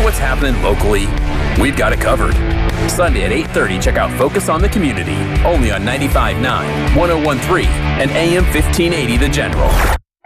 what's happening locally, we've got it covered. Sunday at 8:30, check out Focus on the Community, only on 95.9, 101.3, and AM 1580 The General.